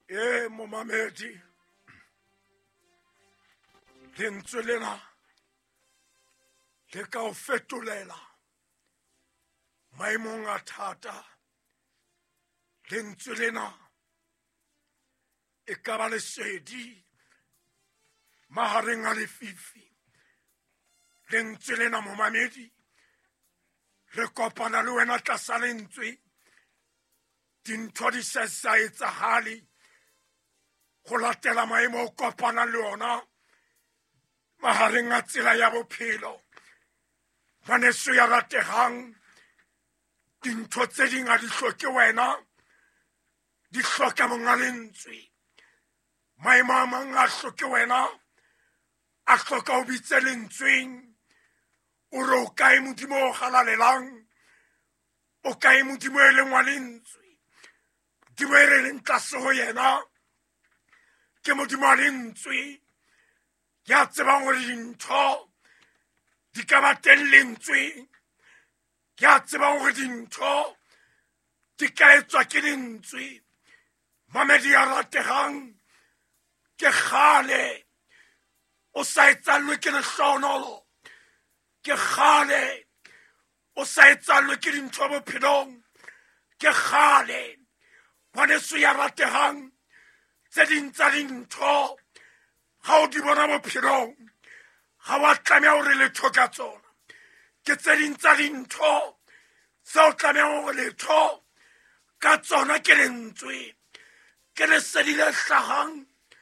Momamedi lentswe lena le ka o fetolela maemong a thata. Lentswe lena e ka ba lesedi mahareng a lefifi. Lentswe lena momamedi re kopana le wena tlasa lentswe, dintho di sa etsahale go latela maemo o kopana le ona mahareng a tsela ya bophelo. Ngwaneso ya ratehang, dintho tse ding a di hloke wena, di hloka monga lentswe. Maemo a mang a hloke wena, a hloka o bitse lentsweng, o re o kae modimo o halalelang, o kae modimo e leng wa lentswe. Modimo e re leng tlase ho yena ke modimo wa lentswe, ya tsebang hore dintho di ka ba teng lentsweng, ya tsebang hore dintho di ka etswa ke lentswe. Mamedi ya ratehang, ke kgale o sa etsallwe ke lehlohonolo, ke kgale o sa etsallwe ke dintho bophelong, ke kgale ngwaneso ya ratehang, tse ding tsa dintho ga o di bona bophelong ga wa tlameha hore letho ka tsona. Ke tse ding tsa dintho tse o tlameha hore letho ka tsona ke lentswe, ke lesedi le hlahang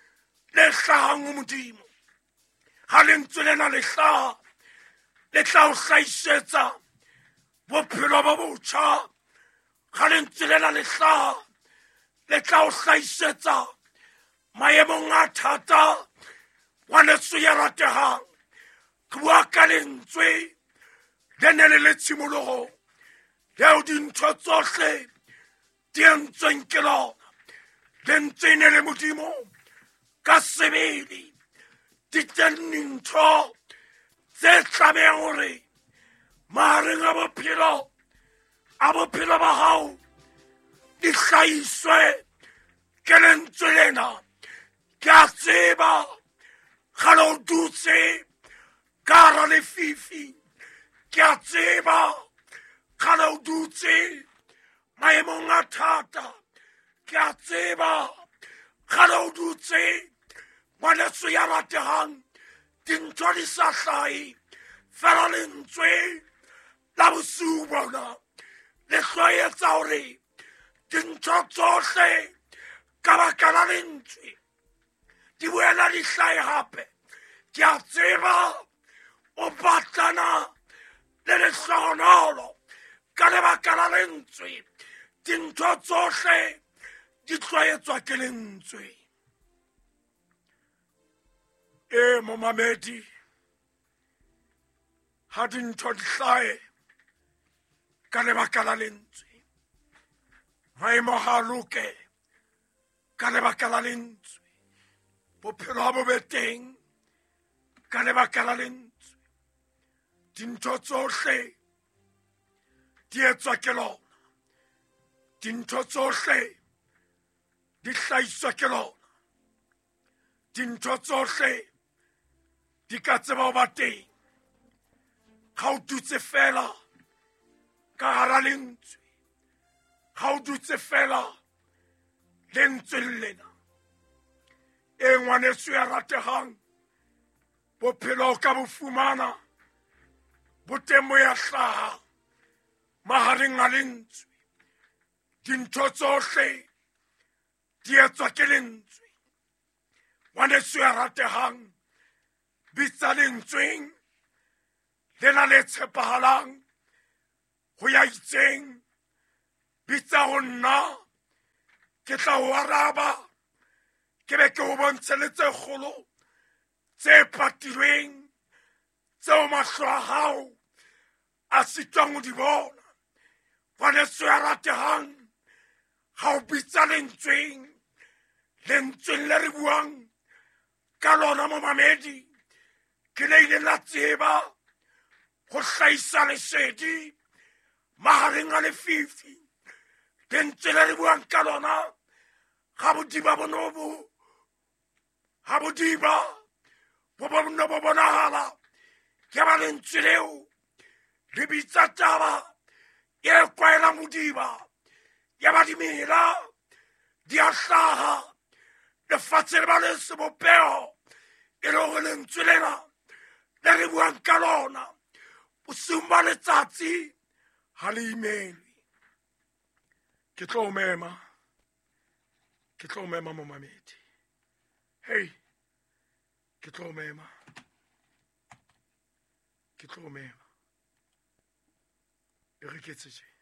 ho Modimo. Ha lentswe lena le hlaha, le tla o hlahisetsa bophelo bo botjha. Ha lentswe lena le hlaha, le tla o hlahisetsa maemong a thata. Ngwaneso ya ratehang, ke bua ka lentswe le ne le tshimolohong, leo dintho tsohle di entsweng ke lona. Lentswe ne le Modimo ka sebele, di teng dintho tse tlamehang hore mahareng a bophelo ba hao di hlahiswe ke lentswe lena. Ke a tseba gale o dutse ka hara lefifi, ke a tseba gale o dutse maemong a thata, ke a tseba gale o dutse ngwaneso ya ratehang dintho di sa hlahe fela lentswe la bosiu bona le hloetsa hore dintho tsohle ka baka la lentswe di boela di hlahe hape. Ke a tseba o batlana le lehlohonolo ka lebaka la lentswe, dintho tsohle di tlwaetswa ke lentswe. Momamedi, ha dintho di hlahe ka lebaka la lentswe, maemo ha loke ka lebaka la lentswe, bophelo ha bo be teng ka lebaka la lentswe, dintho tsohle di etswa ke lona, dintho tsohle di hlahiswa ke lona, dintho tsohle di ka tseba ho ba teng ga o dutse fela ka hara lentswe, ga o dutse fela lentsweng lena. Ngwaneso ya ratehang, bophelo o ka bo fumana bo teng bo ya hlaha mahareng a lentswe. Dintho tsohle di etswa ke lentswe. Ngwaneso ya ratehang, bitsa lentsweng lena le tshepahalang ho ya itseng, bitsa ho nna, ke tla ho araba, ke be ke ho bontshe le tse kgolo tse patilweng, tseo mahlo a hao a sitwang ho di bona. Ngwaneso ya ratehang, ha o bitsa lentsweng le re buang ka lona momamedi, ke le ile la tseba go hlahisa lesedi mahareng a lefifi. Lentswe le re buang ka lona ga bodiba bonobo ga bodiba bo bonno bo bonagala ke ba lentswe leo le bitsa taba e kwaela modiba ya ba dimela di a hlaga lefatshe le ba le sebopego e le gore lentswe lena le re buang ka lona bosong ba letsatsi ga le imelwe. Ke tlo mema momamedi. Hey, ke tlo mema e re ke tse